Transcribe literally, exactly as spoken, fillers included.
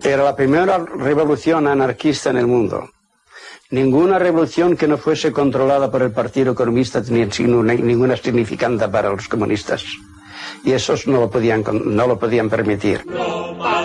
Era la primera revolución anarquista en el mundo. Ninguna revolución que no fuese controlada por el Partido Comunista tenía ninguna significancia para los comunistas. Y esos no lo podían, no lo podían permitir.